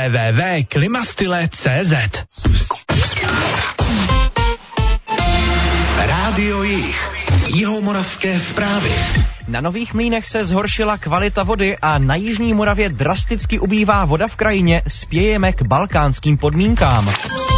www.klimastyle.cz. Rádio Jih. Jihomoravské zprávy. Na Nových Mlýnech se zhoršila kvalita vody a na jižní Moravě drasticky ubývá voda v krajině, spějeme k balkánským podmínkám.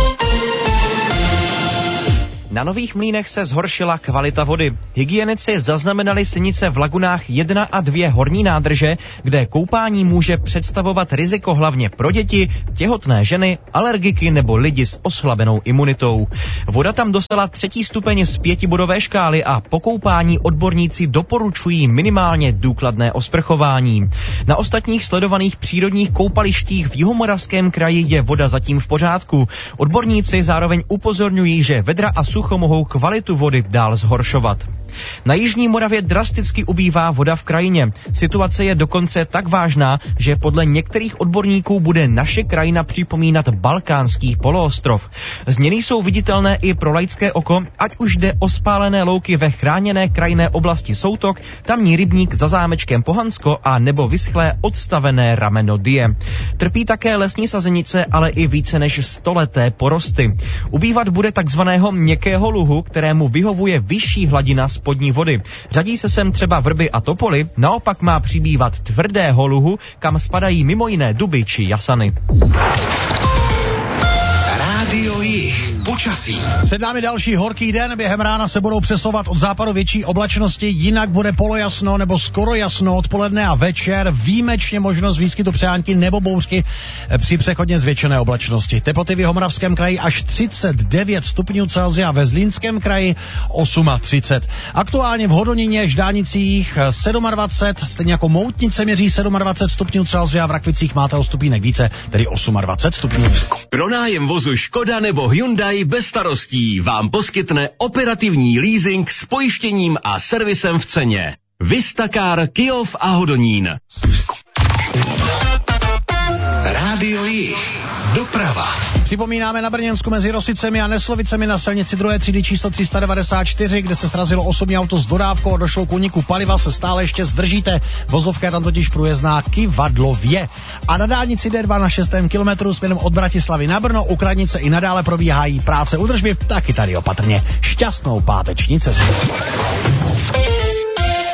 Na Nových Mlýnech se zhoršila kvalita vody. Hygienici zaznamenali sinice v lagunách 1 a 2 horní nádrže, kde koupání může představovat riziko hlavně pro děti, těhotné ženy, alergiky nebo lidi s oslabenou imunitou. Voda tam dostala 3. stupeň z 5bodové škály a po koupání odborníci doporučují minimálně důkladné osprchování. Na ostatních sledovaných přírodních koupalištích v Jihomoravském kraji je voda zatím v pořádku. Odborníci zároveň upozorňují, že vedra a sucho mohou kvalitu vody dál zhoršovat. Na jižní Moravě drasticky ubývá voda v krajině. Situace je dokonce tak vážná, že podle některých odborníků bude naše krajina připomínat balkánský poloostrov. Změny jsou viditelné i pro laické oko, ať už jde o spálené louky ve chráněné krajinné oblasti Soutok, tamní rybník za zámečkem Pohansko a nebo vyschlé odstavené rameno Die. Trpí také lesní sazenice, ale i více než 100leté porosty. Ubývat bude takzvaného měkkého luhu, kterému vyhovuje vyšší hladina spodní vody. Řadí se sem třeba vrby a topoly, naopak má přibývat tvrdého luhu, kam spadají mimo jiné duby či jasany. Rádio Jih. Počasí. Před námi další horký den, během rána se budou přesouvat od západu větší oblačnosti, jinak bude polojasno nebo skoro jasno odpoledne a večer, výjimečně možnost výskytu přehánky nebo bouřky při přechodně zvětšené oblačnosti. Teploty v Jihomoravském kraji až 39 stupňů Celsia, ve Zlínském kraji 38. Aktuálně v Hodoníně, Ždánicích 27, stejně jako Moutnice měří 27 stupňů Celsia, v Rakvicích máte o stupínek více, tedy 28 stupňů. Pronájem vozu Škoda nebo Hyundai bez starostí vám poskytne operativní leasing s pojištěním a servisem v ceně. Vistacar, Kyjov a Hodonín. Rádio Jih. Doprava. Připomínáme na Brněnsku mezi Rosicemi a Neslovicemi na silnici 2. třídy číslo 394, kde se srazilo osobní auto s dodávkou a došlo k úniku paliva, se stále ještě zdržíte. Vozovka je tam totiž průjezdná Kyvadlově. A na dálnici D2 na 6. kilometru směrem od Bratislavy na Brno u Kradnice i nadále probíhají práce údržby, taky tady opatrně. Šťastnou páteční cestu.